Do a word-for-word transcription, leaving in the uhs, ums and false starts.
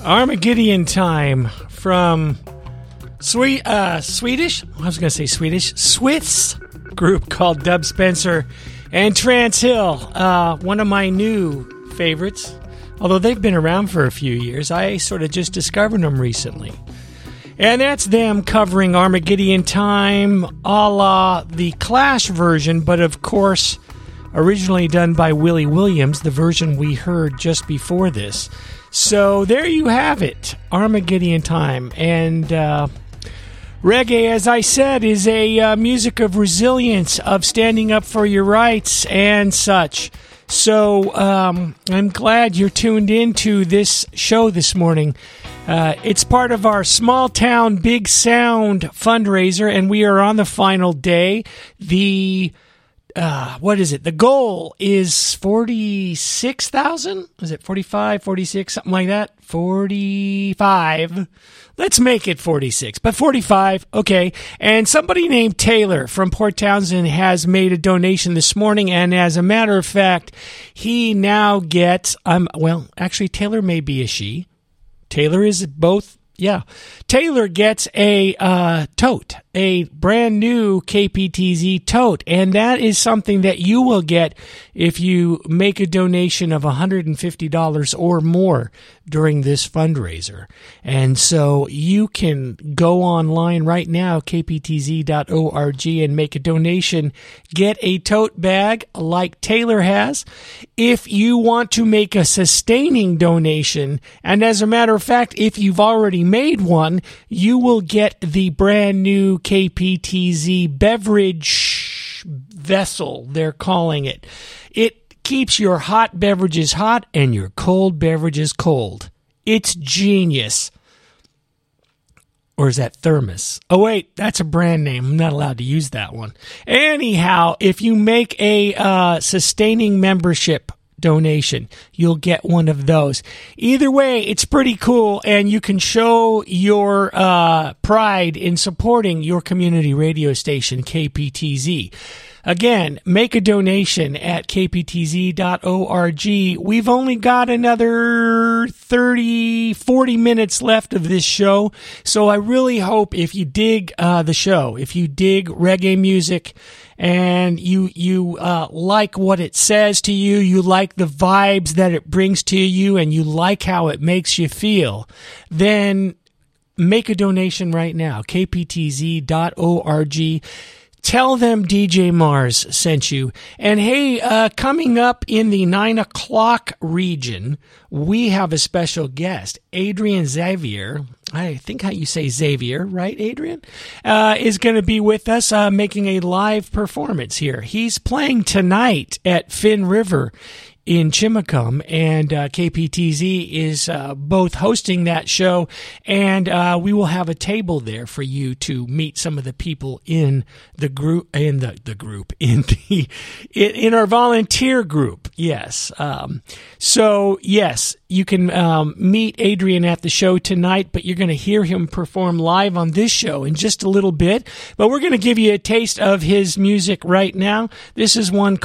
Armageddon Time from Sweet, uh, Swedish, I was going to say Swedish, Swiss group called Dub Spencer and Trance Hill, uh, one of my new favorites. Although they've been around for a few years, I sort of just discovered them recently. And that's them covering Armageddon Time a la the Clash version, but of course originally done by Willie Williams, the version we heard just before this. So there you have it, Armageddon Time. And uh, reggae, as I said, is a uh, music of resilience, of standing up for your rights and such. So um, I'm glad you're tuned in to this show this morning. Uh, it's part of our Small Town Big Sound fundraiser, and we are on the final day. The Uh, what is it? The goal is forty-six thousand? Is it forty-five, forty-six, something like that? forty-five. Let's make it forty-six, but forty-five, okay. And somebody named Taylor from Port Townsend has made a donation this morning, and as a matter of fact, he now gets, um, well, actually, Taylor may be a she. Taylor is both. Yeah. Taylor gets a uh, tote, a brand new K P T Z tote, and that is something that you will get if you make a donation of one hundred fifty dollars or more during this fundraiser. And so you can go online right now, k p t z dot org, and make a donation. Get a tote bag like Taylor has. If you want to make a sustaining donation, and as a matter of fact, if you've already made one, you will get the brand new K P T Z beverage vessel, they're calling it. It keeps your hot beverages hot and your cold beverages cold. It's genius. Or is that thermos? Oh, wait, that's a brand name. I'm not allowed to use that one. Anyhow, if you make a uh, sustaining membership donation, you'll get one of those. Either way, it's pretty cool, and you can show your uh, pride in supporting your community radio station, K P T Z. Again, make a donation at k p t z dot org. We've only got another thirty, forty minutes left of this show, so I really hope if you dig uh, the show, if you dig reggae music, and you you uh, like what it says to you, you like the vibes that it brings to you, and you like how it makes you feel, then make a donation right now, k p t z dot org. Tell them D J Mars sent you. And hey, uh, coming up in the nine o'clock region, we have a special guest, Adrian Xavier. I think how you say Xavier, right, Adrian? Uh, is going to be with us uh, making a live performance here. He's playing tonight at Finn River in Chimacum, and uh, K P T Z is uh, both hosting that show, and uh, we will have a table there for you to meet some of the people in the group, in the, the group, in the in, in our volunteer group. Yes. Um, so yes, you can um, meet Adrian at the show tonight, but you're going to hear him perform live on this show in just a little bit. But we're going to give you a taste of his music right now. This is one